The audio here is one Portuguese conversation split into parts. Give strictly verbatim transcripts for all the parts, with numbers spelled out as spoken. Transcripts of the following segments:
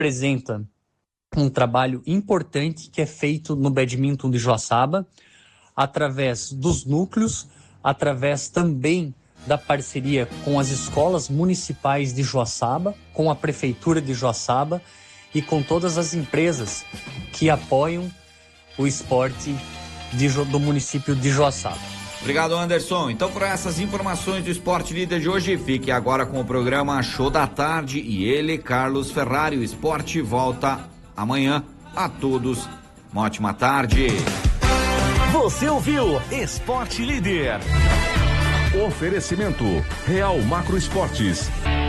representa um trabalho importante que é feito no badminton de Joaçaba, através dos núcleos, através também da parceria com as escolas municipais de Joaçaba, com a prefeitura de Joaçaba e com todas as empresas que apoiam o esporte de, do município de Joaçaba. Obrigado, Anderson. Então, por essas informações do Esporte Líder de hoje, fique agora com o programa Show da Tarde e ele, Carlos Ferrari. O esporte volta amanhã. A todos, uma ótima tarde. Você ouviu Esporte Líder. Oferecimento Real Macro Esportes.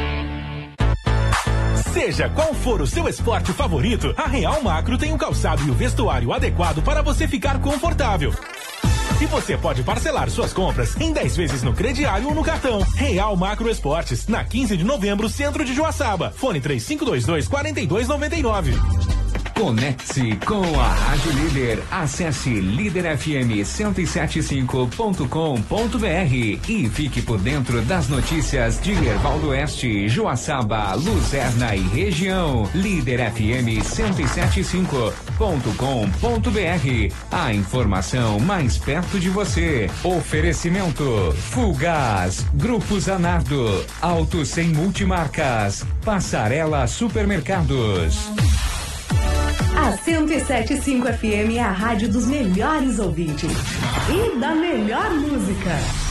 Seja qual for o seu esporte favorito, a Real Macro tem um calçado e o vestuário adequado para você ficar confortável. E você pode parcelar suas compras em dez vezes no crediário ou no cartão. Real Macro Esportes, na quinze de novembro, centro de Joaçaba. Fone três cinco dois dois, quatro dois nove nove. Conecte-se com a Rádio Líder. Acesse líder f m cento e setenta e cinco ponto com ponto b r e fique por dentro das notícias de Erval do Oeste, Joaçaba, Luzerna e região. líder f m cento e setenta e cinco ponto com ponto b r. A informação mais perto de você. Oferecimento Fulgaz, Grupo Zanardo, Auto Sem Multimarcas, Passarela Supermercados. A cento e setenta e cinco F M é a rádio dos melhores ouvintes e da melhor música.